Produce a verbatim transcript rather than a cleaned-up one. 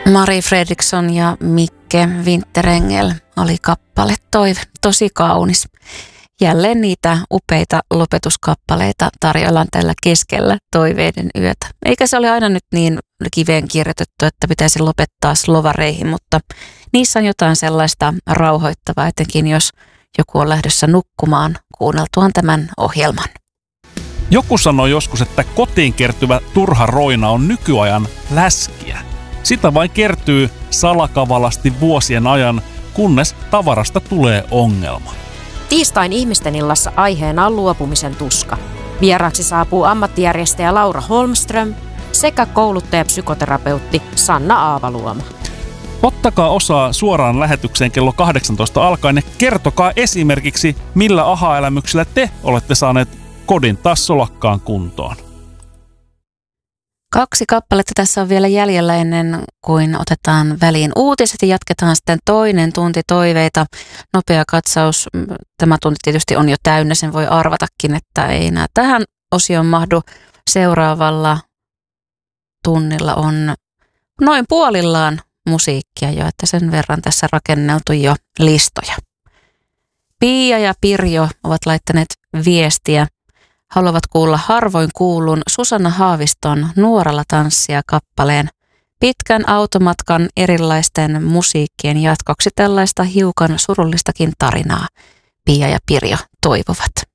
Mari Fredriksson ja Mikke Winterengel oli kappale Toive. Tosi kaunis. Jälleen niitä upeita lopetuskappaleita tarjoillaan tällä keskellä toiveiden yötä. Eikä se ole aina nyt niin kiveen kirjoitettu, että pitäisi lopettaa slovareihin, mutta niissä on jotain sellaista rauhoittavaa, etenkin jos joku on lähdössä nukkumaan kuunneltuaan tämän ohjelman. Joku sanoi joskus, että kotiin kertyvä turha roina on nykyajan läskiä. Sitä vain kertyy salakavalasti vuosien ajan, kunnes tavarasta tulee ongelma. Tiistain ihmisten illassa aiheena on luopumisen tuska. Vieraaksi saapuu ammattijärjestäjä Laura Holmström sekä kouluttajapsykoterapeutti Sanna Aavaluoma. Ottakaa osaa suoraan lähetykseen kello kahdeksantoista alkaen ja kertokaa esimerkiksi, millä aha-elämyksillä te olette saaneet kodin taas solakkaan kuntoon. Kaksi kappaletta tässä on vielä jäljellä ennen kuin otetaan väliin uutiset ja jatketaan sitten toinen tunti toiveita. Nopea katsaus. Tämä tunti tietysti on jo täynnä, sen voi arvatakin, että ei enää tähän osioon mahdu. Seuraavalla tunnilla on noin puolillaan musiikkia jo, että sen verran tässä rakenneltu jo listoja. Pia ja Pirjo ovat laittaneet viestiä. Haluavat kuulla harvoin kuullun Susanna Haaviston Nuoralla tanssia -kappaleen. Pitkän automatkan erilaisten musiikkien jatkoksi tällaista hiukan surullistakin tarinaa Pia ja Pirjo toivovat.